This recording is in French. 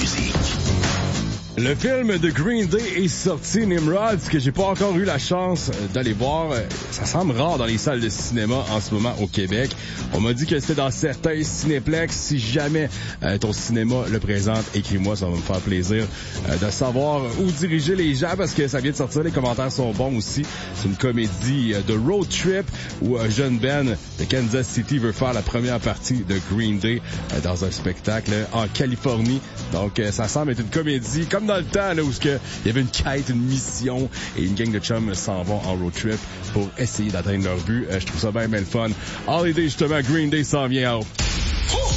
musique. Le film de Green Day est sorti, Nimrod, ce que j'ai pas encore eu la chance d'aller voir. Ça semble rare dans les salles de cinéma en ce moment au Québec. On m'a dit que c'était dans certains cinéplex. Si jamais ton cinéma le présente, écris-moi, ça va me faire plaisir de savoir où diriger les gens parce que ça vient de sortir, les commentaires sont bons aussi. C'est une comédie de road trip où un jeune Ben de Kansas City veut faire la première partie de Green Day dans un spectacle en Californie. Donc ça semble être une comédie comme dans le temps là, où il y avait une quête, une mission et une gang de chums s'en vont en road trip pour essayer d'atteindre leur but. Je trouve ça bien le fun. Holiday, justement, Green Day s'en vient.